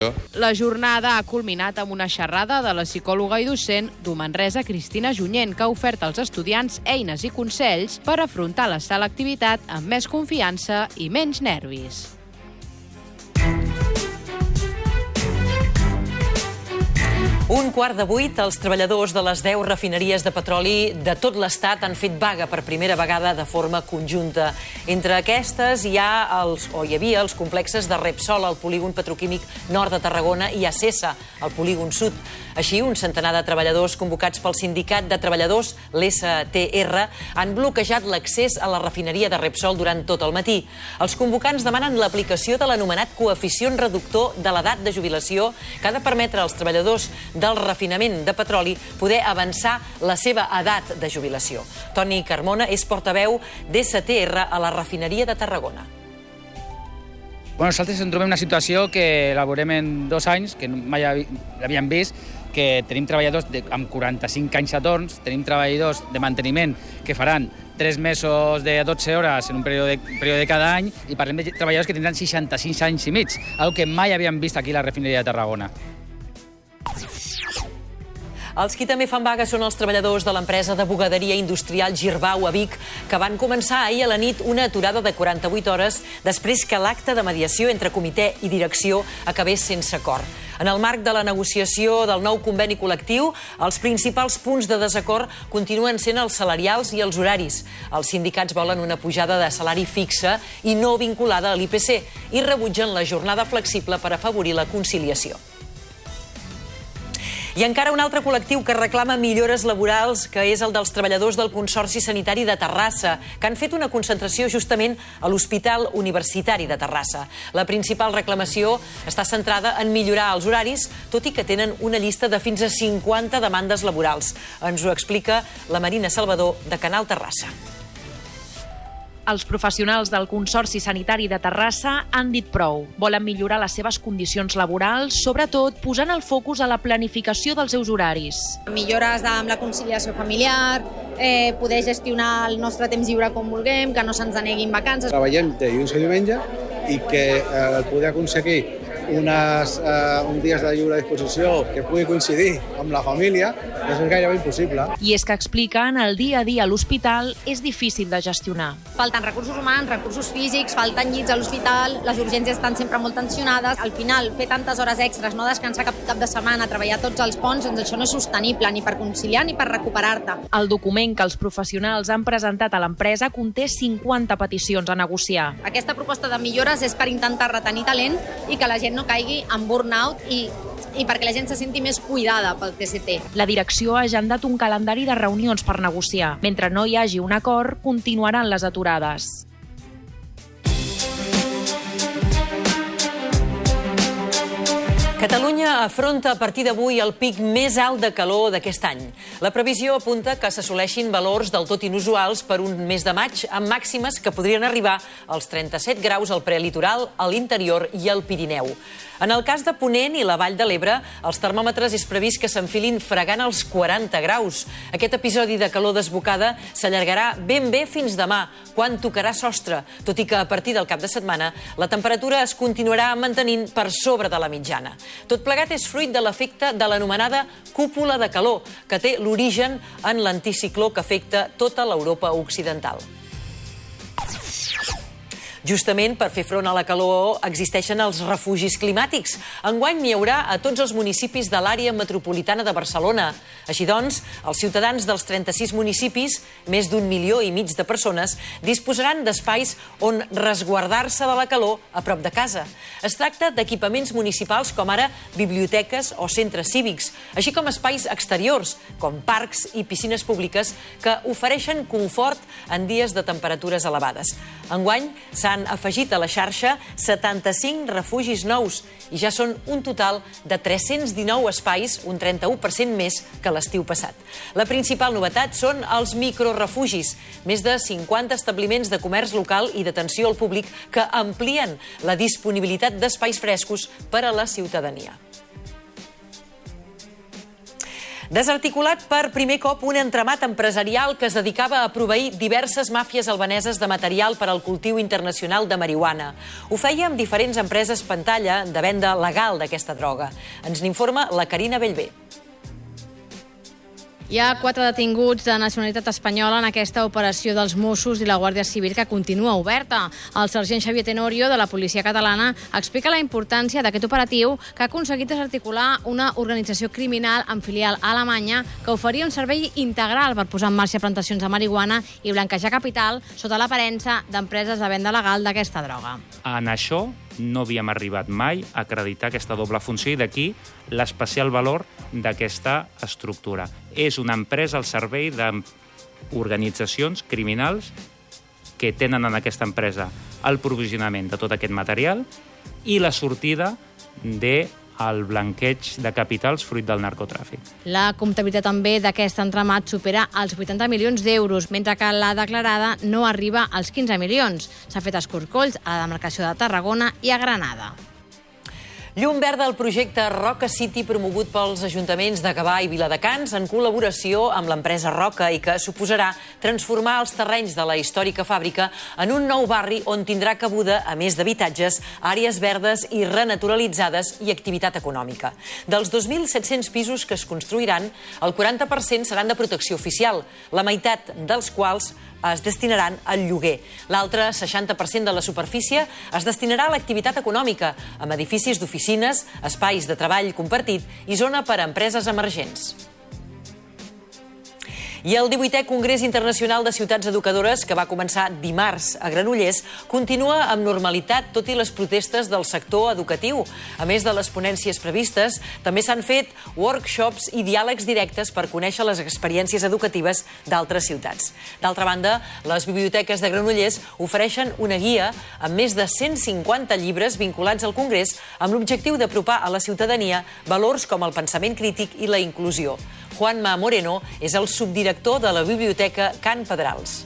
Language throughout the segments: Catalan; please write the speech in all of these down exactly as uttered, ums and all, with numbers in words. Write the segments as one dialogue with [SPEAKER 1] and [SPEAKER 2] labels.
[SPEAKER 1] La jornada ha culminat amb una xerrada de la psicòloga i docent d'U Manresa, Cristina Junyent, que ha ofert als estudiants eines i consells per afrontar la selectivitat amb més confiança i menys nervis.
[SPEAKER 2] Un quart de vuit, els treballadors de les deu refineries de petroli de tot l'Estat han fet vaga per primera vegada de forma conjunta. Entre aquestes hi ha els, o hi havia els complexes de Repsol, al polígon petroquímic nord de Tarragona, i Acesa, al polígon sud. Així, un centenar de treballadors convocats pel sindicat de treballadors, l'S T R, han bloquejat l'accés a la refineria de Repsol durant tot el matí. Els convocants demanen l'aplicació de l'anomenat coeficient reductor de l'edat de jubilació que ha de permetre als treballadors del refinament de petroli poder avançar la seva edat de jubilació. Toni Carmona és portaveu d'S T R a la refineria de Tarragona.
[SPEAKER 3] Bueno, nosaltres ens trobem en una situació que la veurem en dos anys, que mai l'havíem vist, que tenim treballadors de, amb quaranta-cinc anys a torns, tenim treballadors de manteniment que faran tres mesos de dotze hores en un període, període de cada any, i parlem de treballadors que tindran seixanta-sis anys i mig, algo que mai havíem vist aquí a la refineria de Tarragona.
[SPEAKER 2] Els qui també fan vaga són els treballadors de l'empresa de bugaderia industrial Girbau a Vic, que van començar ahir a la nit una aturada de quaranta-vuit hores després que l'acte de mediació entre comitè i direcció acabés sense acord. En el marc de la negociació del nou conveni col·lectiu, els principals punts de desacord continuen sent els salarials i els horaris. Els sindicats volen una pujada de salari fixa i no vinculada a l'I P C i rebutgen la jornada flexible per afavorir la conciliació. I encara un altre col·lectiu que reclama millores laborals, que és el dels treballadors del Consorci Sanitari de Terrassa, que han fet una concentració justament a l'Hospital Universitari de Terrassa. La principal reclamació està centrada en millorar els horaris, tot i que tenen una llista de fins a cinquanta demandes laborals. Ens ho explica la Marina Salvador, de Canal Terrassa.
[SPEAKER 4] Els professionals del Consorci Sanitari de Terrassa han dit prou. Volen millorar les seves condicions laborals, sobretot posant el focus a la planificació dels seus horaris.
[SPEAKER 5] Millores amb la conciliació familiar, eh, poder gestionar el nostre temps lliure com vulguem, que no se'ns deneguin vacances.
[SPEAKER 6] Treballem de dilluns a diumenge i que eh, poder aconseguir unes, eh, un dies de lliure disposició que pugui coincidir amb la família és gairebé impossible.
[SPEAKER 4] I és que expliquen el dia a dia a l'hospital és difícil de gestionar.
[SPEAKER 5] Falten recursos humans, recursos físics, falten llits a l'hospital, les urgències estan sempre molt tensionades. Al final, fer tantes hores extres, no descansar cap cap de setmana, treballar tots els ponts, doncs això no és sostenible ni per conciliar ni per recuperar-te.
[SPEAKER 4] El document que els professionals han presentat a l'empresa conté cinquanta peticions a negociar.
[SPEAKER 5] Aquesta proposta de millores és per intentar retenir talent i que la gent no caigui en burnout i, i perquè la gent se senti més cuidada pel T C T.
[SPEAKER 4] La direcció ha agendat un calendari de reunions per negociar. Mentre no hi hagi un acord, continuaran les aturades.
[SPEAKER 2] Catalunya afronta a partir d'avui el pic més alt de calor d'aquest any. La previsió apunta que s'assoleixin valors del tot inusuals per un mes de maig, amb màximes que podrien arribar als trenta-set graus al prelitoral, a l'interior i al Pirineu. En el cas de Ponent i la Vall de l'Ebre, els termòmetres és previst que s'enfilin fregant els quaranta graus. Aquest episodi de calor desbocada s'allargarà ben bé fins demà, quan tocarà sostre, tot i que a partir del cap de setmana la temperatura es continuarà mantenint per sobre de la mitjana. Tot plegat és fruit de l'efecte de l'anomenada cúpula de calor, que té l'origen en l'anticicló que afecta tota l'Europa occidental. Justament per fer front a la calor existeixen els refugis climàtics. Enguany n'hi haurà a tots els municipis de l'àrea metropolitana de Barcelona. Així doncs, els ciutadans dels trenta-sis municipis, més d'un milió i mig de persones, disposaran d'espais on resguardar-se de la calor a prop de casa. Es tracta d'equipaments municipals com ara biblioteques o centres cívics, així com espais exteriors, com parcs i piscines públiques, que ofereixen confort en dies de temperatures elevades. Enguany s'han afegit a la xarxa setanta-cinc refugis nous i ja són un total de tres-cents dinou espais, un trenta-u per cent més que l'estiu passat. La principal novetat són els microrefugis, més de cinquanta establiments de comerç local i d'atenció al públic que amplien la disponibilitat d'espais frescos per a la ciutadania. Desarticulat per primer cop un entramat empresarial que es dedicava a proveir diverses màfies albaneses de material per al cultiu internacional de marihuana. Ho feia amb diferents empreses pantalla de venda legal d'aquesta droga. Ens n'informa la Carina Bellver.
[SPEAKER 5] Hi ha quatre detinguts de nacionalitat espanyola en aquesta operació dels Mossos i la Guàrdia Civil que continua oberta. El sergent Xavier Tenorio, de la policia catalana, explica la importància d'aquest operatiu que ha aconseguit desarticular una organització criminal amb filial a Alemanya que oferia un servei integral per posar en marxa plantacions de marihuana i blanquejar capital sota l'aparença d'empreses de venda legal d'aquesta droga.
[SPEAKER 7] En això no havíem arribat mai a acreditar aquesta doble funció i d'aquí l'especial valor d'aquesta estructura. És una empresa al servei d'organitzacions criminals que tenen en aquesta empresa el provisionament de tot aquest material i la sortida de el blanqueig de capitals fruit del narcotràfic.
[SPEAKER 5] La comptabilitat també d'aquest entramat supera els vuitanta milions d'euros, mentre que la declarada no arriba als quinze milions. S'ha fet escorcolls a la demarcació de Tarragona i a Granada.
[SPEAKER 2] Llum verda al projecte Roca City promogut pels ajuntaments de Gavà i Viladecans en col·laboració amb l'empresa Roca i que suposarà transformar els terrenys de la històrica fàbrica en un nou barri on tindrà cabuda, a més d'habitatges, àrees verdes i renaturalitzades i activitat econòmica. Dels dos mil set-cents pisos que es construiran, el quaranta per cent seran de protecció oficial, la meitat dels quals es destinaran al lloguer. L'altre seixanta per cent de la superfície es destinarà a l'activitat econòmica, amb edificis d'oficines, espais de treball compartit i zona per a empreses emergents. I el divuitè Congrés Internacional de Ciutats Educadores, que va començar dimarts a Granollers, continua amb normalitat, tot i les protestes del sector educatiu. A més de les ponències previstes, també s'han fet workshops i diàlegs directes per conèixer les experiències educatives d'altres ciutats. D'altra banda, les biblioteques de Granollers ofereixen una guia amb més de cent cinquanta llibres vinculats al Congrés amb l'objectiu d'apropar a la ciutadania valors com el pensament crític i la inclusió. Juanma Moreno és el subdirector de la Biblioteca Can Pedrals.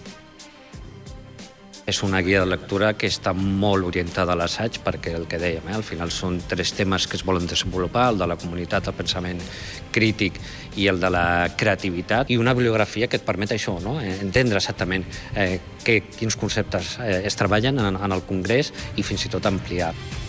[SPEAKER 8] És una guia de lectura que està molt orientada a l'assaig perquè el que dèiem, eh, al final són tres temes que es volen desenvolupar, el de la comunitat, el pensament crític i el de la creativitat, i una bibliografia que et permet això, no? Entendre exactament eh, que, quins conceptes eh, es treballen en, en el Congrés i fins i tot ampliar.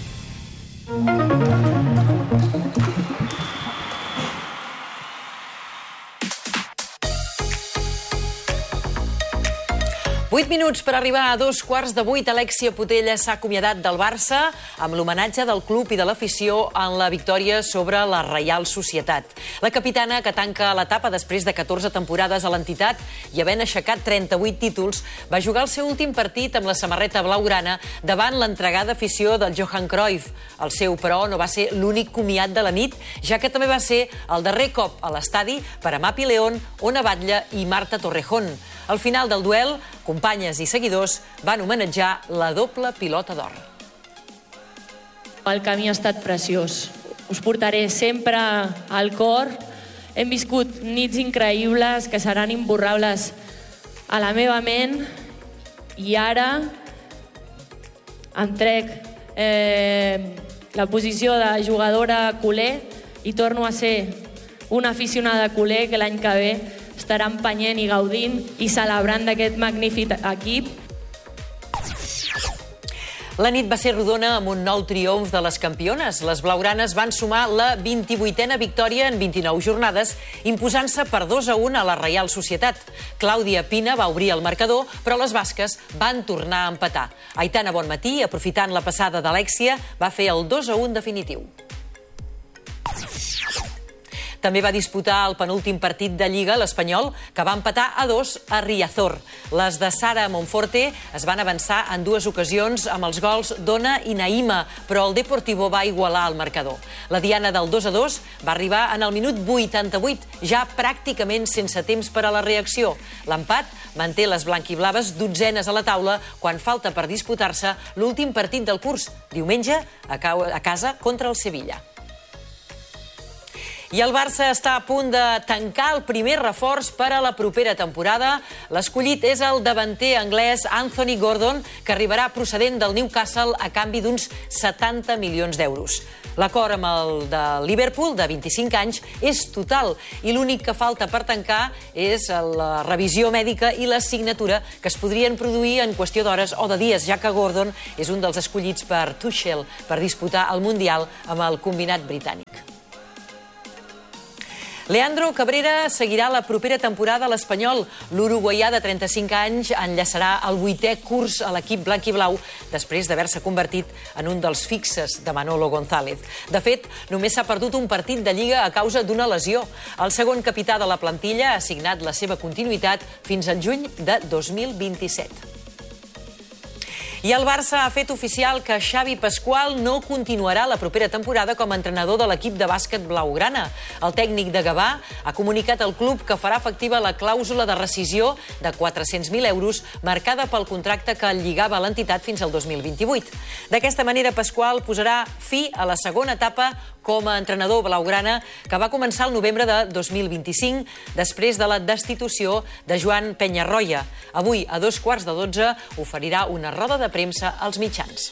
[SPEAKER 2] Vuit minuts per arribar a dos quarts de vuit. Alexia Putella s'ha acomiadat del Barça amb l'homenatge del club i de l'afició en la victòria sobre la Reial Societat. La capitana, que tanca l'etapa després de catorze temporades a l'entitat i havent aixecat trenta-vuit títols, va jugar el seu últim partit amb la samarreta blaugrana davant l'entregada afició del Johan Cruyff. El seu, però, no va ser l'únic comiat de la nit, ja que també va ser el darrer cop a l'estadi per a Mapi León, Ona Batlle i Marta Torrejón. Al final del duel, companyes i seguidors van homenatjar la doble pilota d'or.
[SPEAKER 9] El camí ha estat preciós. Us portaré sempre al cor. Hem viscut nits increïbles que seran imborrables a la meva ment i ara em trec eh, la posició de jugadora culer i torno a ser una aficionada culer que l'any que ve estarà empenyent i gaudint i celebrant d'aquest magnífic equip.
[SPEAKER 2] La nit va ser rodona amb un nou triomf de les campiones. Les blaugranes van sumar la vint-i-vuitena victòria en vint-i-nou jornades, imposant-se per dos a un a la Reial Societat. Clàudia Pina va obrir el marcador, però les basques van tornar a empatar. Aitana Bonmatí, aprofitant la passada d'Alexia, va fer el dos a un definitiu. També va disputar el penúltim partit de Lliga, l'Espanyol, que va empatar a dos a Riazor. Les de Sara Monforte es van avançar en dues ocasions amb els gols d'Ona i Naïma, però el Deportivo va igualar el marcador. La diana del dos a dos va arribar en el minut vuitanta-vuit, ja pràcticament sense temps per a la reacció. L'empat manté les blanquiblaves dotzenes a la taula quan falta per disputar-se l'últim partit del curs, diumenge a casa contra el Sevilla. I el Barça està a punt de tancar el primer reforç per a la propera temporada. L'escollit és el davanter anglès Anthony Gordon, que arribarà procedent del Newcastle a canvi d'uns setanta milions d'euros. L'acord amb el de Liverpool, de vint-i-cinc anys, és total i l'únic que falta per tancar és la revisió mèdica i la signatura que es podrien produir en qüestió d'hores o de dies, ja que Gordon és un dels escollits per Tuchel per disputar el Mundial amb el combinat britànic. Leandro Cabrera seguirà la propera temporada a l'Espanyol. L'uruguaià de trenta-cinc anys enllaçarà el vuitè curs a l'equip blanc-i-blau després d'haver-se convertit en un dels fixes de Manolo González. De fet, només s'ha perdut un partit de Lliga a causa d'una lesió. El segon capità de la plantilla ha signat la seva continuïtat fins al juny de dos mil vint-i-set. I el Barça ha fet oficial que Xavi Pasqual no continuarà la propera temporada com a entrenador de l'equip de bàsquet blaugrana. El tècnic de Gavà ha comunicat al club que farà efectiva la clàusula de rescisió de quatre-cents mil euros marcada pel contracte que el lligava a l'entitat fins al dos mil vint-i-vuit. D'aquesta manera, Pasqual posarà fi a la segona etapa com a entrenador blaugrana que va començar el novembre de dos mil vint-i-cinc després de la destitució de Joan Penyarroia. Avui, a dos quarts de dotze, oferirà una roda de premsa als mitjans.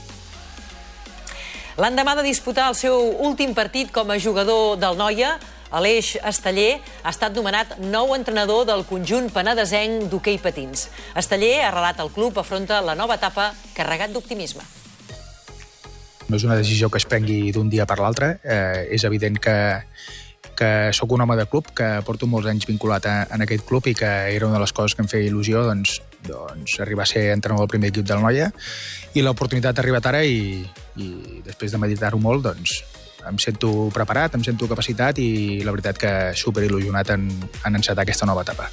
[SPEAKER 2] L'endemà de disputar el seu últim partit com a jugador del Noia, Aleix Esteller ha estat nomenat nou entrenador del conjunt penedesenc d'hoquei patins. Esteller, arrelat al club, afronta la nova etapa carregat d'optimisme.
[SPEAKER 10] No és una decisió que es prengui d'un dia per l'altre. Eh, és evident que, que sóc un home de club, que porto molts anys vinculat a, en aquest club i que era una de les coses que em feia il·lusió doncs, doncs, arribar a ser entrenador del primer equip del Noia, i l'oportunitat ha arribat ara i, i després de meditar-ho molt doncs, em sento preparat, em sento capacitat i la veritat que superil·lusionat en, en encetar aquesta nova etapa.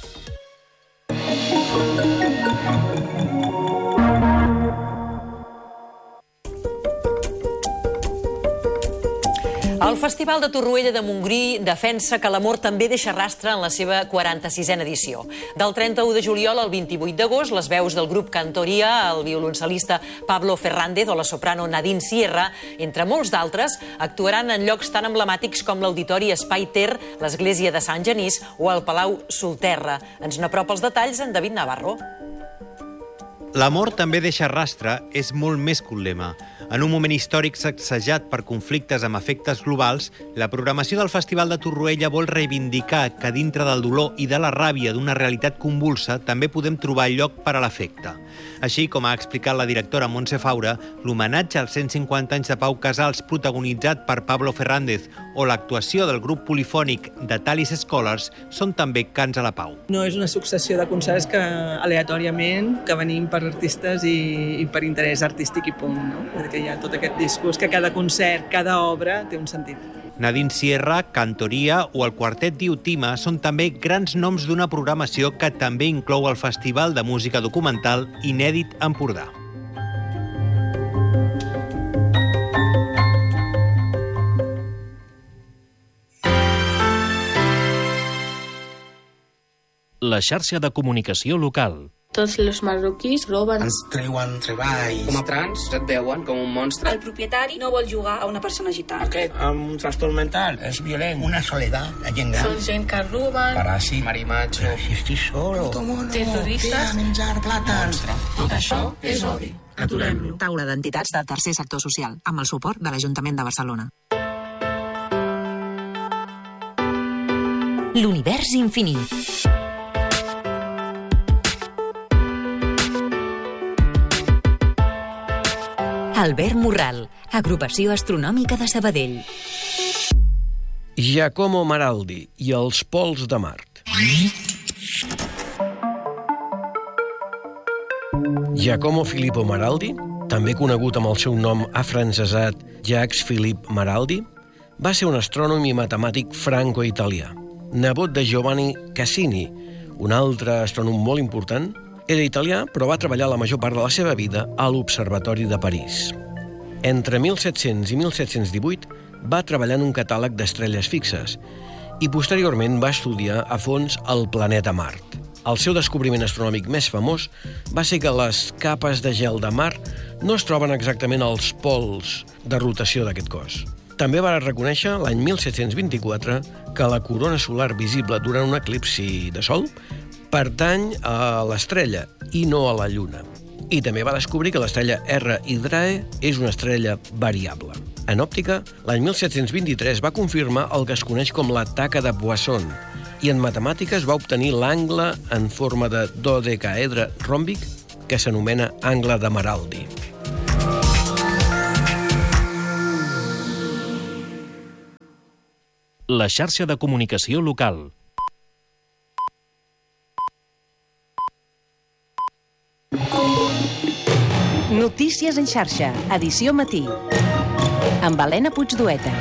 [SPEAKER 2] El Festival de Torroella de Montgrí defensa que l'amor també deixa rastre en la seva quaranta-sisena edició. Del trenta-u de juliol al vint-i-vuit d'agost, les veus del grup Cantoria, el violoncel·lista Pablo Fernández o la soprano Nadine Sierra, entre molts d'altres, actuaran en llocs tan emblemàtics com l'Auditori Espai Ter, l'Església de Sant Genís o el Palau Solterra. Ens n'apropa els detalls en David Navarro.
[SPEAKER 11] L'amor també deixa rastre és molt més que un lema. En un moment històric sacsejat per conflictes amb efectes globals, la programació del Festival de Torroella vol reivindicar que dintre del dolor i de la ràbia d'una realitat convulsa també podem trobar lloc per a l'afecte. Així, com ha explicat la directora Montse Faura, l'homenatge als cent cinquanta anys de Pau Casals protagonitzat per Pablo Fernández o l'actuació del grup polifònic de Talis Scholars són també cants a la pau.
[SPEAKER 12] No és una successió de concerts que aleatòriament que venim per artistes i, i per interès artístic i punt, no? Perquè hi ha tot aquest discurs que cada concert, cada obra té un sentit.
[SPEAKER 11] Nadine Sierra, Cantoria o el quartet Diotima són també grans noms d'una programació que també inclou el Festival de Música Documental Inèdit Empordà.
[SPEAKER 13] La xarxa de comunicació local.
[SPEAKER 14] Tots els marroquís roben.
[SPEAKER 15] Ens treuen treball. Com a trans et veuen com un monstre.
[SPEAKER 16] El propietari no vol jugar a una persona gitana.
[SPEAKER 15] Aquest amb un trastorn mental és violent. Una soledat, la gent gran.
[SPEAKER 16] Són gent que roben.
[SPEAKER 15] Paràsit, marimacho. Si estic solo.
[SPEAKER 16] Terroristes.
[SPEAKER 15] A menjar plàtans.
[SPEAKER 16] Tot això és odi. Aturem-lo.
[SPEAKER 17] Taula d'entitats del tercer sector social, amb el suport de l'Ajuntament de Barcelona.
[SPEAKER 18] L'univers infinit. Albert Morral, Agrupació Astronòmica de Sabadell.
[SPEAKER 19] Giacomo Maraldi i els pols de Mart. Giacomo Filippo Maraldi, també conegut amb el seu nom afrancesat Jacques Philippe Maraldi, va ser un astrònom i matemàtic franco-italià, nebot de Giovanni Cassini, un altre astrònom molt important. Era italià, però va treballar la major part de la seva vida a l'Observatori de París. Entre mil set-cents i mil set-cents divuit va treballar en un catàleg d'estrelles fixes i posteriorment va estudiar a fons el planeta Mart. El seu descobriment astronòmic més famós va ser que les capes de gel de Mart no es troben exactament als pols de rotació d'aquest cos. També va reconèixer l'any mil set-cents vint-i-quatre que la corona solar visible durant un eclipsi de Sol pertany a l'estrella i no a la Lluna. I també va descobrir que l'estrella R Hydrae és una estrella variable. En òptica, l'any mil set-cents vint-i-tres va confirmar el que es coneix com la taca de Poisson i en matemàtiques va obtenir l'angle en forma de dodecaedre ròmbic que s'anomena angle de Maraldi.
[SPEAKER 13] La xarxa de comunicació local.
[SPEAKER 20] Notícies en xarxa, edició matí. Amb Helena Puigdueta.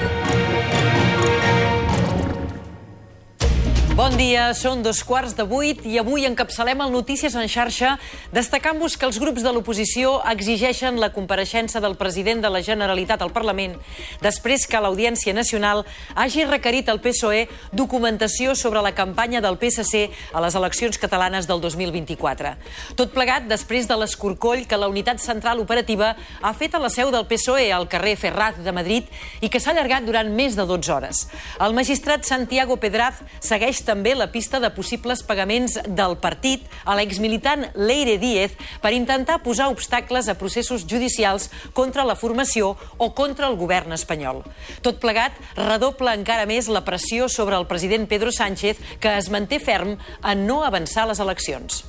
[SPEAKER 2] Bon dia, són dos quarts de vuit i avui encapçalem el Notícies en xarxa destacant-vos que els grups de l'oposició exigeixen la compareixença del president de la Generalitat al Parlament després que l'Audiència Nacional hagi requerit al P S O E documentació sobre la campanya del P S C a les eleccions catalanes del dos mil vint-i-quatre. Tot plegat després de l'escorcoll que la unitat central operativa ha fet a la seu del P S O E al carrer Ferraz de Madrid i que s'ha allargat durant més de dotze hores. El magistrat Santiago Pedraz segueix també la pista de possibles pagaments del partit a l'exmilitant Leire Díez per intentar posar obstacles a processos judicials contra la formació o contra el govern espanyol. Tot plegat redobla encara més la pressió sobre el president Pedro Sánchez, que es manté ferm en no avançar les eleccions.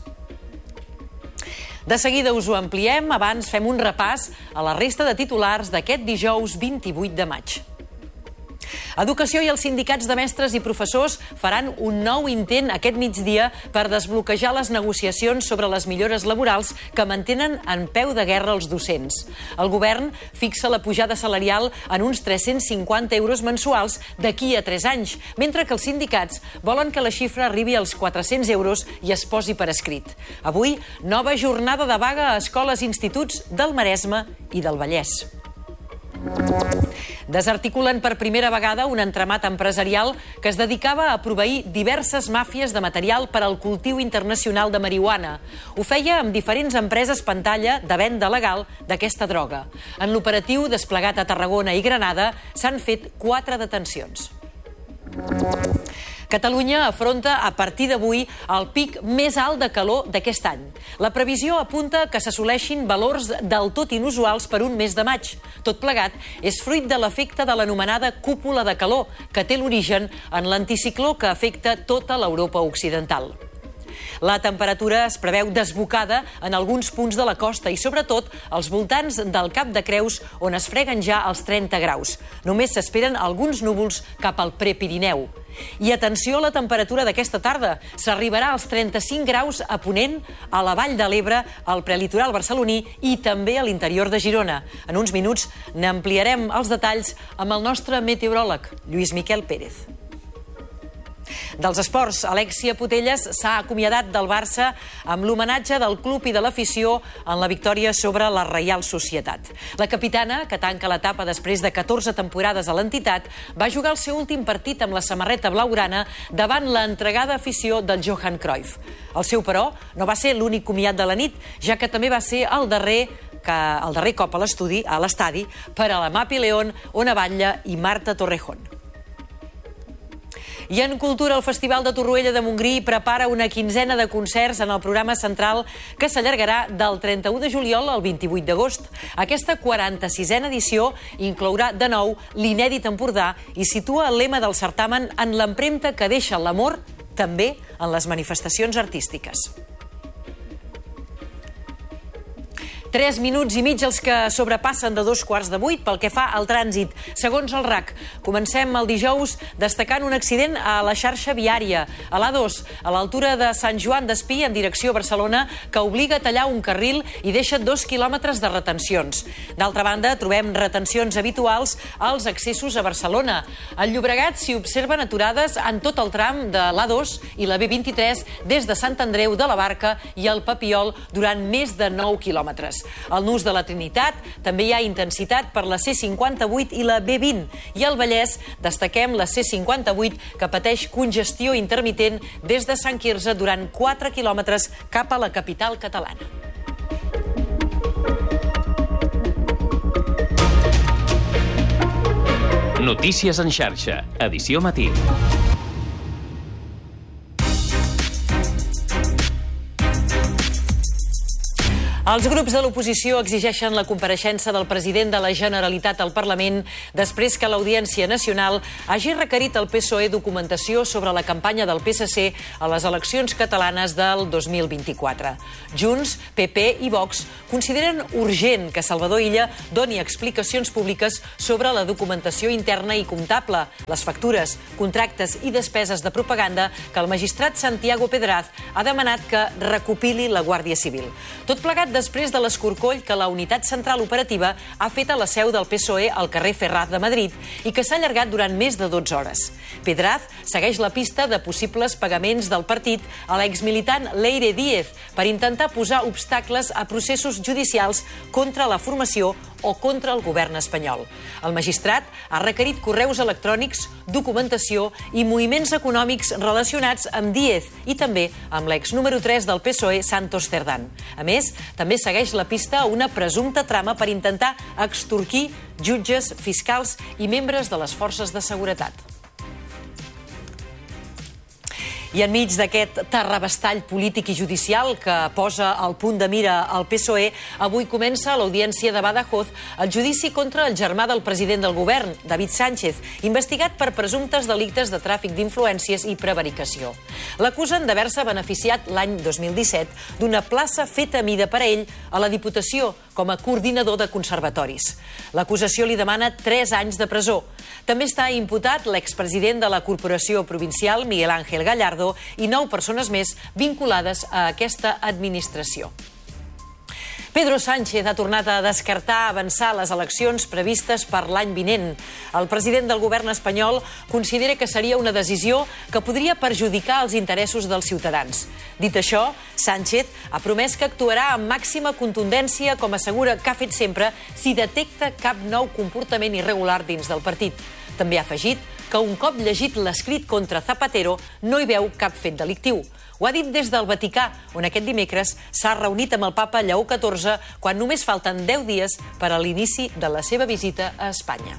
[SPEAKER 2] De seguida us ho ampliem, abans fem un repàs a la resta de titulars d'aquest dijous vint-i-vuit de maig. Educació i els sindicats de mestres i professors faran un nou intent aquest migdia per desbloquejar les negociacions sobre les millores laborals que mantenen en peu de guerra els docents. El govern fixa la pujada salarial en uns tres-cents cinquanta euros mensuals d'aquí a tres anys, mentre que els sindicats volen que la xifra arribi als quatre-cents euros i es posi per escrit. Avui, nova jornada de vaga a escoles i instituts del Maresme i del Vallès. Desarticulen per primera vegada un entramat empresarial que es dedicava a proveir diverses màfies de material per al cultiu internacional de marihuana. Ho feia amb diferents empreses pantalla de venda legal d'aquesta droga. En l'operatiu desplegat a Tarragona i Granada s'han fet quatre detencions. Catalunya afronta a partir d'avui el pic més alt de calor d'aquest any. La previsió apunta que s'assoleixin valors del tot inusuals per un mes de maig. Tot plegat és fruit de l'efecte de l'anomenada cúpula de calor, que té l'origen en l'anticicló que afecta tota l'Europa occidental. La temperatura es preveu desbocada en alguns punts de la costa i, sobretot, als voltants del Cap de Creus, on es freguen ja els trenta graus. Només s'esperen alguns núvols cap al Prepirineu. I atenció a la temperatura d'aquesta tarda. S'arribarà als trenta-cinc graus a Ponent, a la Vall de l'Ebre, al prelitoral barceloní i també a l'interior de Girona. En uns minuts n'ampliarem els detalls amb el nostre meteoròleg, Lluís Miquel Pérez. Dels esports, Alexia Putellas s'ha acomiadat del Barça amb l'homenatge del club i de l'afició en la victòria sobre la Reial Societat. La capitana, que tanca l'etapa després de catorze temporades a l'entitat, va jugar el seu últim partit amb la samarreta blaugrana davant l'entregada afició del Johan Cruyff. El seu, però, no va ser l'únic comiat de la nit, ja que també va ser el darrer que el darrer cop a l'estudi, a l'estadi, per a la Mapi León, Ona Batlle i Marta Torrejón. I en cultura, el Festival de Torroella de Montgrí prepara una quinzena de concerts en el programa central que s'allargarà del trenta-u de juliol al vint-i-vuit d'agost. Aquesta quaranta-sisena edició inclourà de nou l'inèdit Empordà i situa el lema del certamen en l'empremta que deixa l'amor també en les manifestacions artístiques. Tres minuts i mig els que sobrepassen de dos quarts de vuit pel que fa al trànsit. Segons el R A C, comencem el dijous destacant un accident a la xarxa viària, a l'A dos, a l'altura de Sant Joan d'Espí en direcció a Barcelona, que obliga a tallar un carril i deixa dos quilòmetres de retencions. D'altra banda, trobem retencions habituals als accessos a Barcelona. Al Llobregat s'hi observen aturades en tot el tram de l'A dos i la B vint-i-tres des de Sant Andreu de la Barca i el Papiol durant més de nou quilòmetres. Al Nus de la Trinitat també hi ha intensitat per la C cinquanta-vuit i la B vint. I al Vallès destaquem la C cinquanta-vuit, que pateix congestió intermitent des de Sant Quirze durant quatre quilòmetres cap a la capital catalana.
[SPEAKER 13] Notícies en xarxa, edició matí.
[SPEAKER 2] Els grups de l'oposició exigeixen la compareixença del president de la Generalitat al Parlament després que l'Audiència Nacional hagi requerit al P S O E documentació sobre la campanya del P S C a les eleccions catalanes del dos mil vint-i-quatre. Junts, P P i Vox consideren urgent que Salvador Illa doni explicacions públiques sobre la documentació interna i comptable, les factures, contractes i despeses de propaganda que el magistrat Santiago Pedraz ha demanat que recopili la Guàrdia Civil. Tot plegat després de l'escorcoll que la Unitat Central Operativa ha fet a la seu del P S O E al carrer Ferraz de Madrid i que s'ha allargat durant més de dotze hores. Pedraz segueix la pista de possibles pagaments del partit a l'exmilitant Leire Díez per intentar posar obstacles a processos judicials contra la formació o contra el govern espanyol. El magistrat ha requerit correus electrònics, documentació i moviments econòmics relacionats amb Díez i també amb l'ex número tres del P S O E, Santos Cerdán. A més, també segueix la pista a una presumpta trama per intentar extorquir jutges, fiscals i membres de les forces de seguretat. I enmig d'aquest terrabastall polític i judicial que posa al punt de mira el P S O E, avui comença a l'Audiència de Badajoz el judici contra el germà del president del govern, David Sánchez, investigat per presumptes delictes de tràfic d'influències i prevaricació. L'acusen d'haver-se beneficiat l'any dos mil disset d'una plaça feta a mida per a ell a la Diputació com a coordinador de conservatoris. L'acusació li demana tres anys de presó. També està imputat l'expresident de la Corporació Provincial, Miguel Ángel Gallardo, i nou persones més vinculades a aquesta administració. Pedro Sánchez ha tornat a descartar avançar les eleccions previstes per l'any vinent. El president del govern espanyol considera que seria una decisió que podria perjudicar els interessos dels ciutadans. Dit això, Sánchez ha promès que actuarà amb màxima contundència, com assegura que ha fet sempre, si detecta cap nou comportament irregular dins del partit. També ha afegit que un cop llegit l'escrit contra Zapatero no hi veu cap fet delictiu. Ho ha dit des del Vaticà, on aquest dimecres s'ha reunit amb el papa Lleó catorze quan només falten deu dies per a l'inici de la seva visita a Espanya.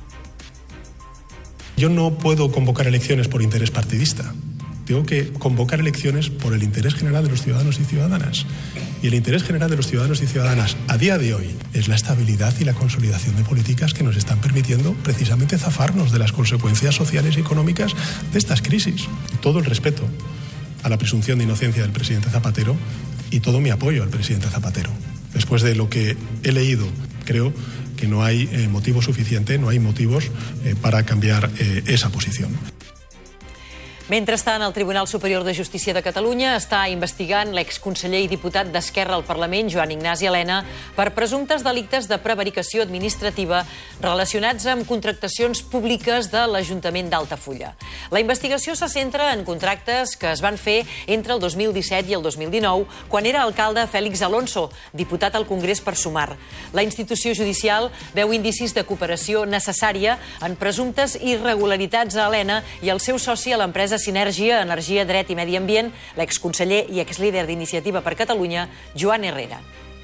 [SPEAKER 21] Yo no puedo convocar elecciones por interés partidista. Tengo que convocar elecciones por el interés general de los ciudadanos y ciudadanas. Y el interés general de los ciudadanos y ciudadanas a día de hoy es la estabilidad y la consolidación de políticas que nos están permitiendo precisamente zafarnos de las consecuencias sociales y económicas de estas crisis. Todo el respeto a la presunción de inocencia del presidente Zapatero y todo mi apoyo al presidente Zapatero. Después de lo que he leído, creo que no hay eh, motivo suficiente, no hay motivos eh, para cambiar eh, esa posición.
[SPEAKER 2] Mentrestant, el Tribunal Superior de Justícia de Catalunya està investigant l'exconseller i diputat d'Esquerra al Parlament, Joan Ignasi Elena, per presumptes delictes de prevaricació administrativa relacionats amb contractacions públiques de l'Ajuntament d'Altafulla. La investigació se centra en contractes que es van fer entre el dos mil disset i el dos mil dinou, quan era alcalde Félix Alonso, diputat al Congrés per Sumar. La institució judicial veu indicis de cooperació necessària en presumptes irregularitats a Elena i el seu soci a l'empresa Sinergia, Energia, Dret i Medi Ambient, l'exconseller i exlíder d'Iniciativa per Catalunya, Joan Herrera.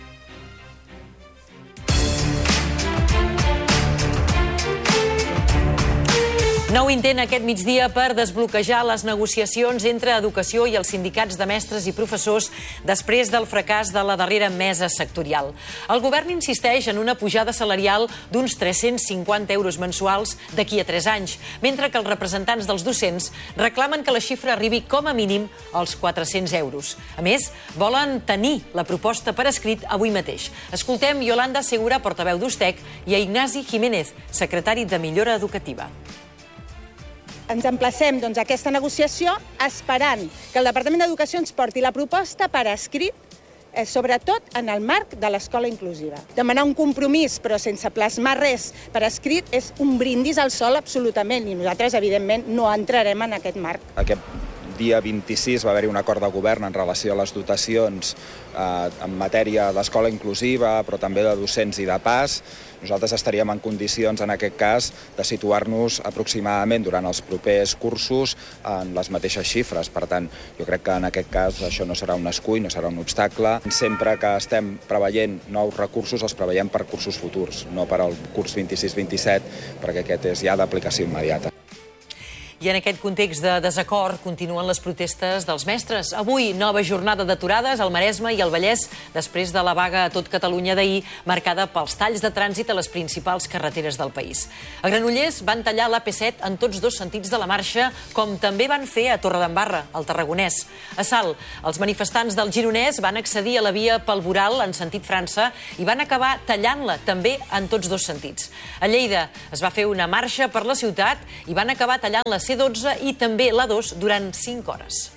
[SPEAKER 2] Nou intent aquest migdia per desbloquejar les negociacions entre Educació i els sindicats de mestres i professors després del fracàs de la darrera mesa sectorial. El govern insisteix en una pujada salarial d'uns tres-cents cinquanta euros mensuals d'aquí a tres anys, mentre que els representants dels docents reclamen que la xifra arribi com a mínim als quatre-cents euros. A més, volen tenir la proposta per escrit avui mateix. Escoltem Yolanda Segura, portaveu d'Ustec, i a Ignasi Jiménez, secretari de Millora Educativa.
[SPEAKER 22] Ens emplacem doncs, a aquesta negociació esperant que el Departament d'Educació ens porti la proposta per escrit, eh, sobretot en el marc de l'escola inclusiva. Demanar un compromís però sense plasmar res per escrit és un brindis al sol absolutament i nosaltres evidentment no entrarem en aquest marc.
[SPEAKER 23] Aquest dia vint-i-sis va haver-hi un acord de govern en relació a les dotacions eh, en matèria d'escola inclusiva, però també de docents i de pas. Nosaltres estaríem en condicions, en aquest cas, de situar-nos aproximadament durant els propers cursos en les mateixes xifres. Per tant, jo crec que en aquest cas això no serà un escull, no serà un obstacle. Sempre que estem preveient nous recursos, els preveiem per cursos futurs, no per al curs vint-i-sis vint-i-set, perquè aquest és ja d'aplicació immediata.
[SPEAKER 2] I en aquest context de desacord continuen les protestes dels mestres. Avui, nova jornada d'aturades al Maresme i al Vallès, després de la vaga a tot Catalunya d'ahir, marcada pels talls de trànsit a les principals carreteres del país. A Granollers van tallar l'A P set en tots dos sentits de la marxa, com també van fer a Torredembarra, al Tarragonès. A Salt, els manifestants del Gironès van accedir a la via pel Voral en sentit França i van acabar tallant-la, també en tots dos sentits. A Lleida es va fer una marxa per la ciutat i van acabar tallant la C dotze i també l'A dos durant cinc hores.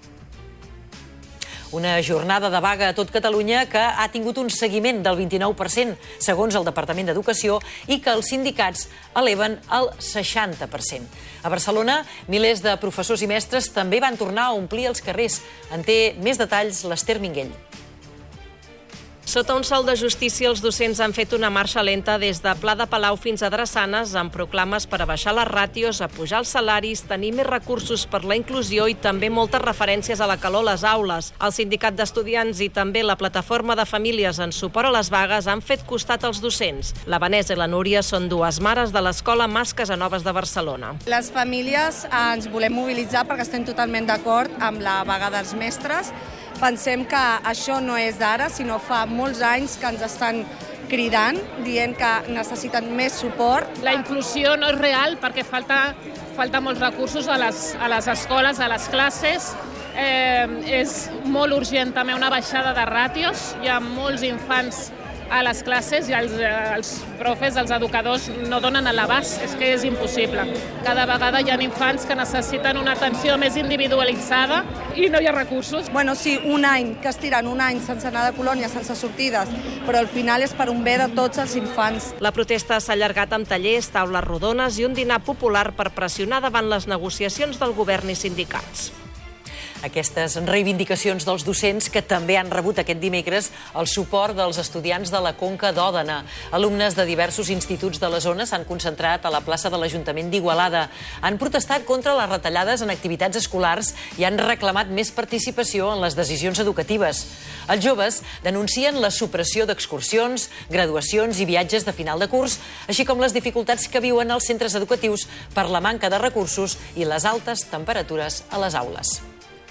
[SPEAKER 2] Una jornada de vaga a tot Catalunya que ha tingut un seguiment del vint-i-nou per cent, segons el Departament d'Educació, i que els sindicats eleven al seixanta per cent. A Barcelona, milers de professors i mestres també van tornar a omplir els carrers. En té més detalls l'Ester Minguell.
[SPEAKER 1] Sota un sol de justícia, els docents han fet una marxa lenta des de Pla de Palau fins a Drassanes, amb proclames per a baixar les ràtios, a pujar els salaris, tenir més recursos per la inclusió i també moltes referències a la calor a les aules. El Sindicat d'Estudiants i també la Plataforma de Famílies en suport a les vagues han fet costat als docents. La Vanessa i la Núria són dues mares de l'Escola Mas Casanovas de Barcelona.
[SPEAKER 3] Les famílies ens volem mobilitzar perquè estem totalment d'acord amb la vaga dels mestres. Pensem que això no és d'ara, sinó fa molts anys que ens estan cridant, dient que necessiten més suport.
[SPEAKER 6] La inclusió no és real perquè falta, falta molts recursos a les, a les escoles, a les classes. Eh, és molt urgent també una baixada de ràtios. Hi ha molts infants a les classes i els, els profes, els educadors, no donen a l'abast. És que és impossible. Cada vegada hi ha infants que necessiten una atenció més individualitzada i no hi ha recursos.
[SPEAKER 3] Bueno, sí, un any, que estiren un any sense anar de colònia, sense sortides, però al final és per un bé de tots els infants.
[SPEAKER 1] La protesta s'ha allargat amb tallers, taules rodones i un dinar popular per pressionar davant les negociacions del govern i sindicats.
[SPEAKER 2] Aquestes reivindicacions dels docents que també han rebut aquest dimecres el suport dels estudiants de la Conca d'Òdena. Alumnes de diversos instituts de la zona s'han concentrat a la plaça de l'Ajuntament d'Igualada. Han protestat contra les retallades en activitats escolars i han reclamat més participació en les decisions educatives. Els joves denuncien la supressió d'excursions, graduacions i viatges de final de curs, així com les dificultats que viuen els centres educatius per la manca de recursos i les altes temperatures a les aules.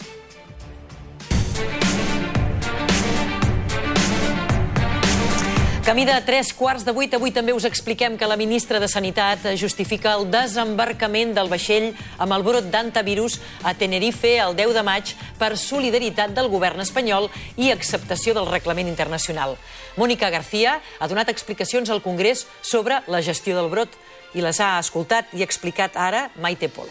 [SPEAKER 2] Camí de tres quarts de vuit, avui també us expliquem que la ministra de Sanitat justifica el desembarcament del vaixell amb el brot d'hantavirus a Tenerife el deu de maig per solidaritat del govern espanyol i acceptació del reglament internacional. Mònica García ha donat explicacions al Congrés sobre la gestió del brot i les ha escoltat i explicat ara Maite Polo.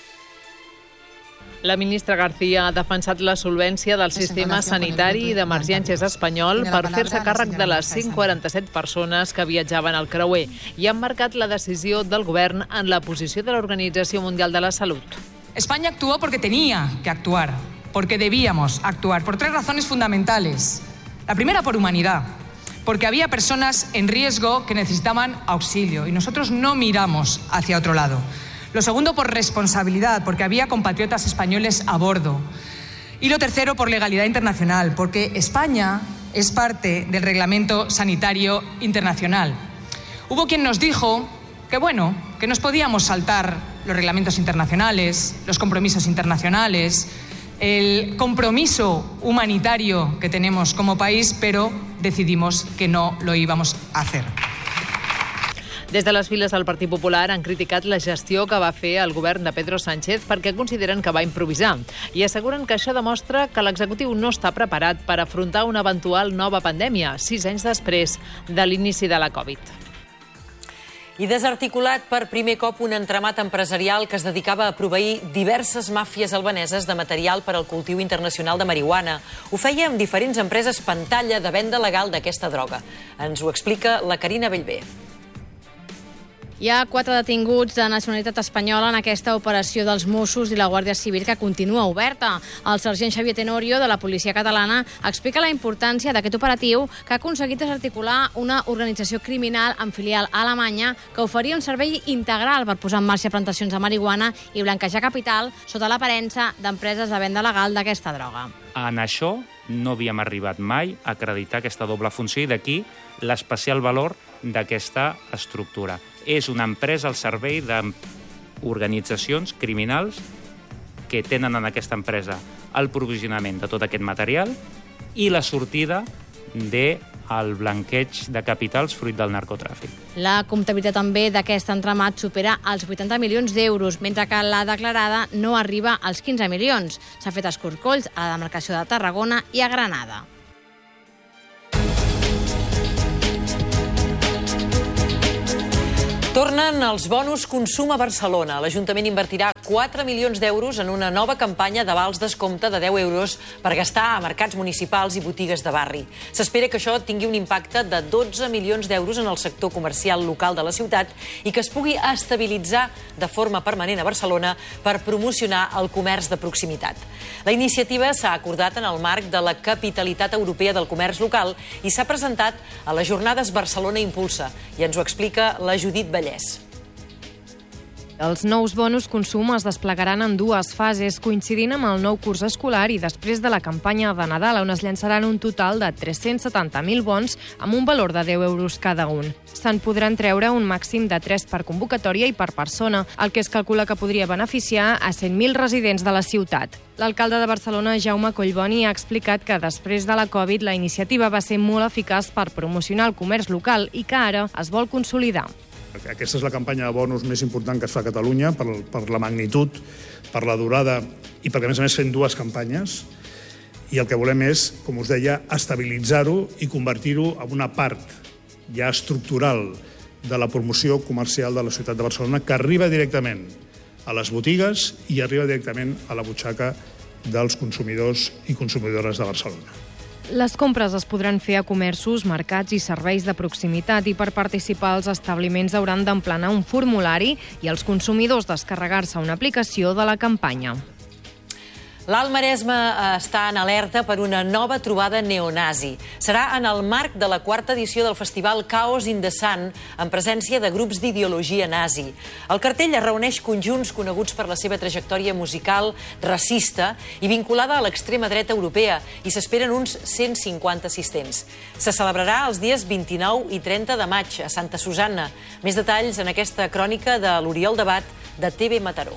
[SPEAKER 24] La ministra García ha defensat la solvència del sistema sanitari i d'emergències espanyol per fer-se càrrec de les cent quaranta-set persones que viatjaven al creuer i han marcat la decisió del govern en la posició de l'Organització Mundial de la Salut.
[SPEAKER 25] España actuó porque tenía que actuar, porque debíamos actuar, por tres razones fundamentales. La primera, por humanidad, porque había personas en riesgo que necesitaban auxilio y nosotros no miramos hacia otro lado. Lo segundo, por responsabilidad, porque había compatriotas españoles a bordo. Y lo tercero, por legalidad internacional, porque España es parte del Reglamento Sanitario Internacional. Hubo quien nos dijo que, bueno, que nos podíamos saltar los reglamentos internacionales, los compromisos internacionales, el compromiso humanitario que tenemos como país, pero decidimos que no lo íbamos a hacer.
[SPEAKER 24] Des de les files del Partit Popular han criticat la gestió que va fer el govern de Pedro Sánchez perquè consideren que va improvisar i asseguren que això demostra que l'executiu no està preparat per afrontar una eventual nova pandèmia, sis anys després de l'inici de la Covid.
[SPEAKER 2] I desarticulat per primer cop un entramat empresarial que es dedicava a proveir diverses màfies albaneses de material per al cultiu internacional de marihuana. Ho feia amb diferents empreses pantalla de venda legal d'aquesta droga. Ens ho explica la Carina Bellver.
[SPEAKER 5] Hi ha quatre detinguts de nacionalitat espanyola en aquesta operació dels Mossos i la Guàrdia Civil que continua oberta. El sergent Xavier Tenorio, de la policia catalana, explica la importància d'aquest operatiu que ha aconseguit desarticular una organització criminal amb filial a Alemanya que oferia un servei integral per posar en marxa plantacions de marihuana i blanquejar capital sota l'aparença d'empreses de venda legal d'aquesta droga.
[SPEAKER 7] En això no havíem arribat mai a acreditar aquesta doble funció i d'aquí l'especial valor d'aquesta estructura. És una empresa al servei organitzacions criminals que tenen en aquesta empresa el provisionament de tot aquest material i la sortida del blanqueig de capitals fruit del narcotràfic.
[SPEAKER 5] La comptabilitat també d'aquest entramat supera els vuitanta milions d'euros, mentre que la declarada no arriba als quinze milions. S'ha fet escorcolls a la demarcació de Tarragona i a Granada.
[SPEAKER 2] Tornen els bonus consum a Barcelona. L'Ajuntament invertirà quatre milions d'euros en una nova campanya de vals descompte de deu euros per gastar a mercats municipals i botigues de barri. S'espera que això tingui un impacte de dotze milions d'euros en el sector comercial local de la ciutat i que es pugui estabilitzar de forma permanent a Barcelona per promocionar el comerç de proximitat. La iniciativa s'ha acordat en el marc de la capitalitat europea del comerç local i s'ha presentat a les jornades Barcelona Impulsa. I ens ho explica la Judit Vallès.
[SPEAKER 4] Els nous bonus consum es desplegaran en dues fases, coincidint amb el nou curs escolar i després de la campanya de Nadal, on es llançaran un total de tres-cents setanta mil bons amb un valor de deu euros cada un. Se'n podran treure un màxim de tres per convocatòria i per persona, el que es calcula que podria beneficiar a cent mil residents de la ciutat. L'alcalde de Barcelona, Jaume Collboni, ha explicat que després de la Covid la iniciativa va ser molt eficaç per promocionar el comerç local i que ara es vol consolidar.
[SPEAKER 8] Aquesta és la campanya de bonus més important que es fa a Catalunya per, per la magnitud, per la durada i perquè, a més a més, fem dues campanyes. I el que volem és, com us deia, estabilitzar-ho i convertir-ho en una part ja estructural de la promoció comercial de la ciutat de Barcelona que arriba directament a les botigues i arriba directament a la butxaca dels consumidors i consumidores de Barcelona.
[SPEAKER 4] Les compres es podran fer a comerços, mercats i serveis de proximitat i per participar els establiments hauran d'emplenar un formulari i els consumidors descarregar-se una aplicació de la campanya.
[SPEAKER 2] L'Alt Maresme està en alerta per una nova trobada neonazi. Serà en el marc de la quarta edició del festival Chaos in the Sun, en presència de grups d'ideologia nazi. El cartell es reuneix conjunts coneguts per la seva trajectòria musical racista i vinculada a l'extrema dreta europea, i s'esperen uns cent cinquanta assistents. Se celebrarà els dies vint-i-nou i trenta de maig a Santa Susanna. Més detalls en aquesta crònica de l'Oriol Debat de T V Mataró.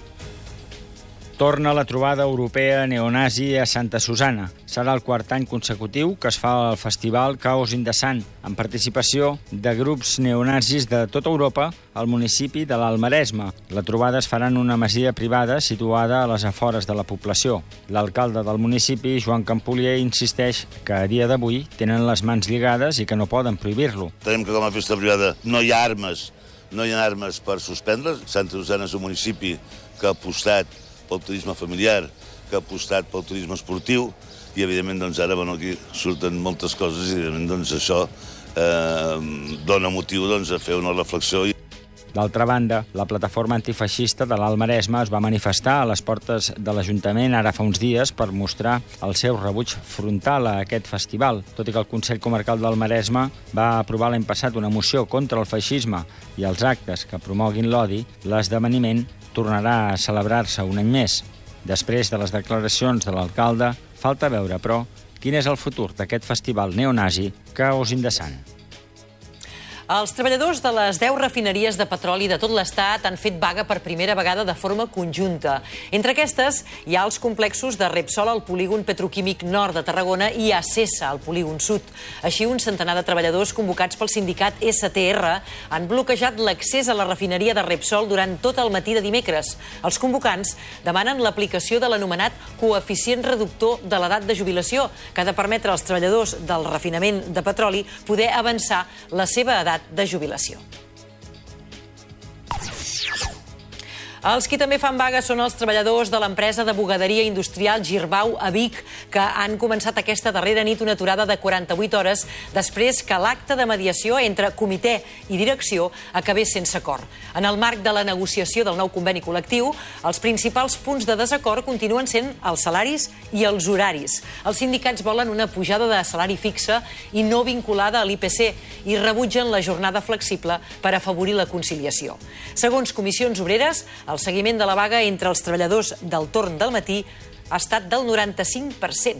[SPEAKER 9] Torna la trobada europea neonazi a Santa Susanna. Serà el quart any consecutiu que es fa el festival Chaos in the Sun, amb participació de grups neonazis de tota Europa al municipi de l'Alt Maresme. La trobada es farà en una masia privada situada a les afores de la població. L'alcalde del municipi, Joan Campolier, insisteix que a dia d'avui tenen les mans lligades i que no poden prohibir-lo.
[SPEAKER 10] Tenim que com a festa privada no hi ha armes, no hi ha armes per suspendre. Santa Susanna és un municipi que ha apostat pel turisme familiar, que ha apostat pel turisme esportiu i, evidentment, doncs, ara bueno, aquí surten moltes coses i, evidentment, doncs, això eh, dona motiu doncs, a fer una reflexió.
[SPEAKER 9] D'altra banda, la plataforma antifeixista de l'Alt Maresme es va manifestar a les portes de l'Ajuntament ara fa uns dies per mostrar el seu rebuig frontal a aquest festival. Tot i que el Consell Comarcal del Maresme va aprovar l'any passat una moció contra el feixisme i els actes que promoguin l'odi, l'esdeveniment tornarà a celebrar-se un any més. Després de les declaracions de l'alcalde, falta veure, però, quin és el futur d'aquest festival neonazi Chaos in the Sun.
[SPEAKER 2] Els treballadors de les deu refineries de petroli de tot l'Estat han fet vaga per primera vegada de forma conjunta. Entre aquestes hi ha els complexos de Repsol al polígon petroquímic nord de Tarragona i Acesa al polígon sud. Així, un centenar de treballadors convocats pel sindicat S T R han bloquejat l'accés a la refineria de Repsol durant tot el matí de dimecres. Els convocants demanen l'aplicació de l'anomenat coeficient reductor de l'edat de jubilació, que ha de permetre als treballadors del refinament de petroli poder avançar la seva edat de jubilació. Els qui també fan vaga són els treballadors de l'empresa de bugaderia industrial Girbau a Vic, que han començat aquesta darrera nit una aturada de quaranta-vuit hores després que l'acte de mediació entre comitè i direcció acabés sense acord. En el marc de la negociació del nou conveni col·lectiu, els principals punts de desacord continuen sent els salaris i els horaris. Els sindicats volen una pujada de salari fixa i no vinculada a l'I P C i rebutgen la jornada flexible per afavorir la conciliació. Segons Comissions Obreres, el seguiment de la vaga entre els treballadors del torn del matí ha estat del noranta-cinc per cent.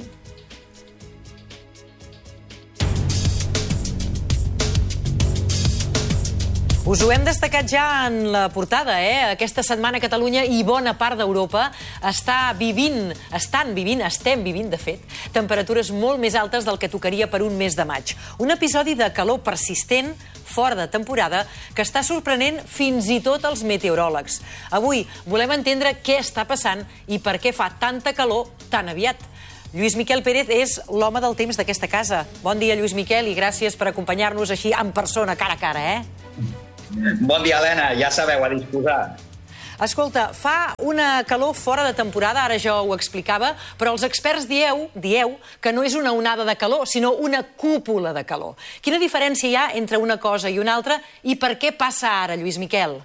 [SPEAKER 2] Us ho hem destacat ja en la portada, eh? Aquesta setmana Catalunya i bona part d'Europa està vivint, estan vivint, estem vivint, de fet, temperatures molt més altes del que tocaria per un mes de maig. Un episodi de calor persistent, fora de temporada, que està sorprenent fins i tot els meteoròlegs. Avui volem entendre què està passant i per què fa tanta calor tan aviat. Lluís Miquel Pérez és l'home del temps d'aquesta casa. Bon dia, Lluís Miquel, i gràcies per acompanyar-nos així en persona, cara a cara, eh?
[SPEAKER 11] Bon dia, Helena. Ja sabeu, a disposar.
[SPEAKER 2] Escolta, fa una calor fora de temporada, ara jo ho explicava, però els experts dieu, dieu que no és una onada de calor, sinó una cúpula de calor. Quina diferència hi ha entre una cosa i una altra i per què passa ara, Lluís Miquel?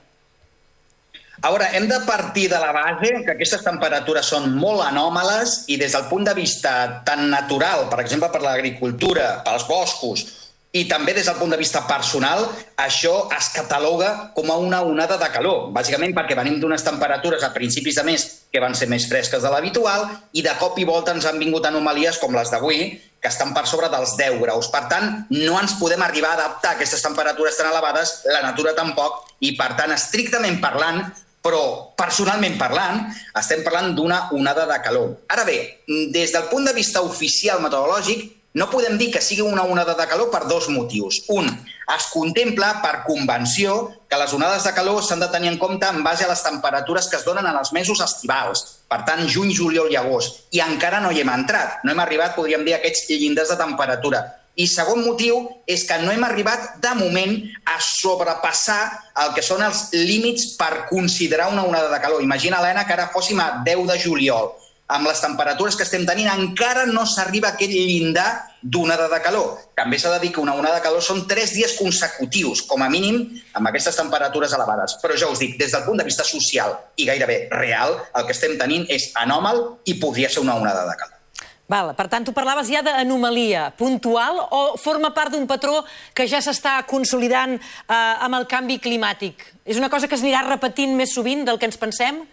[SPEAKER 11] A veure, hem de partir de la base que aquestes temperatures són molt anòmales i des del punt de vista tan natural, per exemple, per l'agricultura, pels boscos, i també des del punt de vista personal, això es cataloga com a una onada de calor, bàsicament perquè venim d'unes temperatures a principis de mes que van ser més fresques de l'habitual i de cop i volta ens han vingut anomalies com les d'avui, que estan per sobre dels deu graus. Per tant, no ens podem arribar a adaptar a aquestes temperatures tan elevades, la natura tampoc, i per tant, estrictament parlant, però personalment parlant, estem parlant d'una onada de calor. Ara bé, des del punt de vista oficial meteorològic, no podem dir que sigui una onada de calor per dos motius. Un, es contempla per convenció que les onades de calor s'han de tenir en compte en base a les temperatures que es donen en els mesos estivals, per tant, juny, juliol i agost, i encara no hi hem entrat, no hem arribat, podríem dir, a aquests llindars de temperatura. I segon motiu és que no hem arribat, de moment, a sobrepassar el que són els límits per considerar una onada de calor. Imagina, Helena, que ara fóssim a deu de juliol. Amb les temperatures que estem tenint, encara no s'arriba a aquest llindar d'onada de calor. També s'ha de dir que una onada de calor són tres dies consecutius, com a mínim, amb aquestes temperatures elevades. Però ja us dic, des del punt de vista social i gairebé real, el que estem tenint és anòmal i podria ser una onada de calor.
[SPEAKER 2] Val, per tant, tu parlaves ja d'anomalia puntual o forma part d'un patró que ja s'està consolidant eh, amb el canvi climàtic? És una cosa que es anirà repetint més sovint del que ens pensem?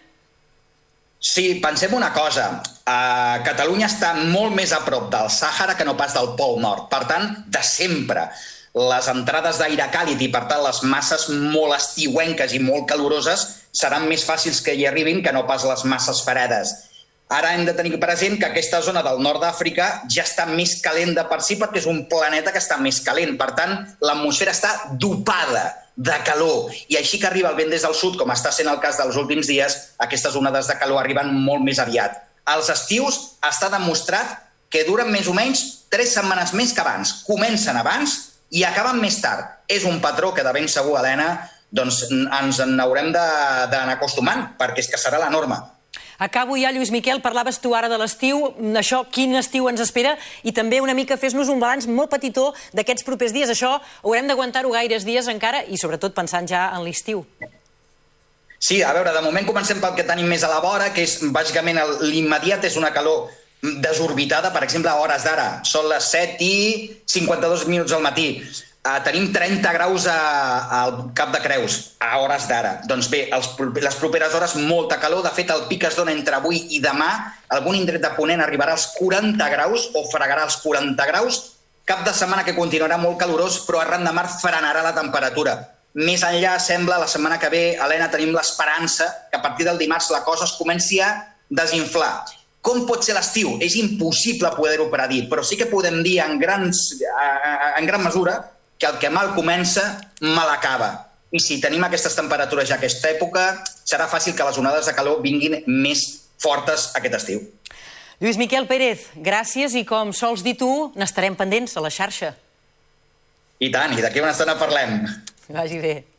[SPEAKER 11] Sí, pensem una cosa. Uh, Catalunya està molt més a prop del Sàhara que no pas del Pol Nord. Per tant, de sempre, les entrades d'aire càlid i, per tant, les masses molt estiuenques i molt caloroses seran més fàcils que hi arribin que no pas les masses fredes. Ara hem de tenir present que aquesta zona del nord d'Àfrica ja està més calent de per si perquè és un planeta que està més calent. Per tant, l'atmosfera està dopada de calor. I així que arriba el vent des del sud, com està sent el cas dels últims dies, aquestes onades de calor arriben molt més aviat. Els estius està demostrat que duren més o menys tres setmanes més que abans. Comencen abans i acaben més tard. És un patró que de ben segur, Helena, doncs ens n'haurem d'anar acostumant, perquè és que serà la norma.
[SPEAKER 2] Acabo ja, Lluís Miquel, parlaves tu ara de l'estiu, això, quin estiu ens espera, i també una mica fes-nos un balanç molt petitó d'aquests propers dies. Això haurem d'aguantar-ho gaires dies encara i sobretot pensant ja en l'estiu.
[SPEAKER 11] Sí, a veure, de moment comencem pel que tenim més a la vora, que és bàsicament l'immediat, és una calor desorbitada, per exemple, a hores d'ara. Són les set i cinquanta-dos minuts al matí. Uh, tenim trenta graus a, al Cap de Creus, a hores d'ara. Doncs bé, els, les properes hores, molta calor. De fet, el pic es dona entre avui i demà. Algun indret de ponent arribarà als quaranta graus o fregarà als quaranta graus. Cap de setmana que continuarà molt calorós, però arran de mar frenarà la temperatura. Més enllà, sembla, la setmana que ve, Helena, tenim l'esperança que a partir del dimarts la cosa es comenci a desinflar. Com pot ser l'estiu? És impossible poder-ho predir, però sí que podem dir en, grans, en gran mesura que el que mal comença, mal acaba. I si tenim aquestes temperatures ja a aquesta època, serà fàcil que les onades de calor vinguin més fortes aquest estiu.
[SPEAKER 2] Lluís Miquel Pérez, gràcies i com sols dir tu, n'estarem pendents a la xarxa.
[SPEAKER 11] I tant, i d'aquí una estona parlem.
[SPEAKER 2] Vagi bé.